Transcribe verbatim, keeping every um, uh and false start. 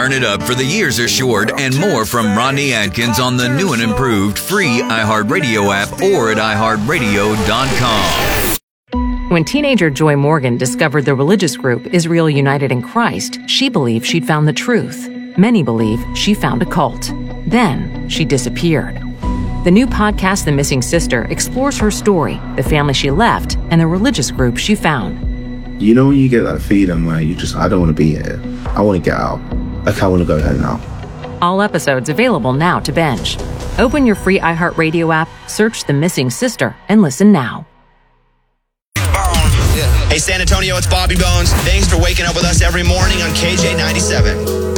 firing it up for the years are short, and more from Rodney Atkins on the new and improved free iHeartRadio app or at i heart radio dot com. When teenager Joy Morgan discovered the religious group Israel United in Christ, she believed she'd found the truth. Many believe she found a cult. Then she disappeared. The new podcast, The Missing Sister, explores her story, the family she left, and the religious group she found. You know when you get that feeling where you just, I don't want to be here. I want to get out. Like, I want to go home now. All episodes available now to binge. Open your free iHeartRadio app, search The Missing Sister, and listen now. Hey, San Antonio, it's Bobby Bones. Thanks for waking up with us every morning on K J ninety-seven.